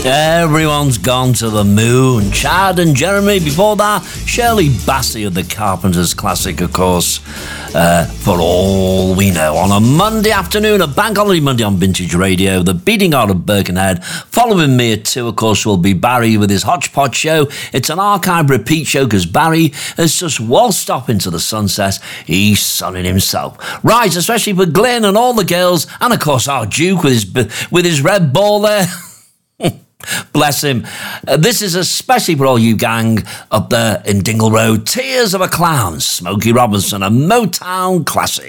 Everyone's gone to the moon. Chad and Jeremy. Before that, Shirley Bassey of the Carpenters classic, of course. For all we know, on a Monday afternoon, a bank holiday Monday on Vintage Radio, the Beating Heart of Birkenhead. Following me at 2, of course, will be Barry with his Hodgepodge show. It's an archive repeat show because Barry has just waltzed off into the sunset. He's sunning himself. Right, especially for Glenn and all the girls, and of course our Duke with his red ball there. Bless him. This is especially for all you gang up there in Dingle Road. Tears of a Clown, Smokey Robinson, a Motown classic.